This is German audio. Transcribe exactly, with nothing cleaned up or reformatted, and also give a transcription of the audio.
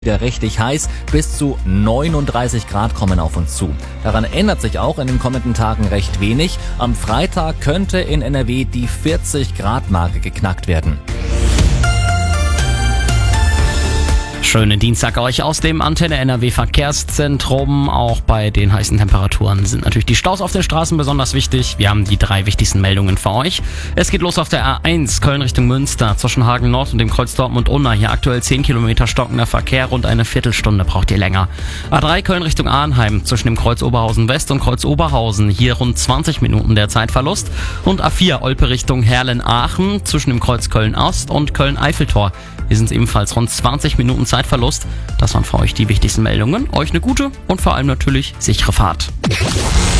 Wieder richtig heiß, bis zu neununddreißig Grad kommen auf uns zu. Daran ändert sich auch in den kommenden Tagen recht wenig. Am Freitag könnte in N R W die vierzig Grad Marke geknackt werden. Schönen Dienstag euch aus dem Antenne N R W Verkehrszentrum. Auch bei den heißen Temperaturen sind natürlich die Staus auf den Straßen besonders wichtig. Wir haben die drei wichtigsten Meldungen für euch. Es geht los auf der A eins Köln Richtung Münster zwischen Hagen Nord und dem Kreuz Dortmund-Unna. Hier aktuell zehn Kilometer stockender Verkehr, rund eine Viertelstunde braucht ihr länger. A drei Köln Richtung Arnheim zwischen dem Kreuz Oberhausen West und Kreuz Oberhausen. Hier rund zwanzig Minuten der Zeitverlust. Und A vier Olpe Richtung Herlen-Aachen zwischen dem Kreuz Köln Ost und Köln-Eiffeltor. Hier sind es ebenfalls rund zwanzig Minuten Zeitverlust. Das waren für euch die wichtigsten Meldungen. Euch eine gute und vor allem natürlich sichere Fahrt.